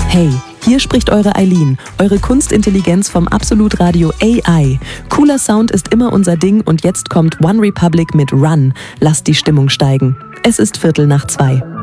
Hey, hier spricht eure Eileen, eure Kunstintelligenz vom Absolut Radio AI. Cooler Sound ist immer unser Ding und jetzt kommt One Republic mit Run. Lasst die Stimmung steigen. Es ist 1:45.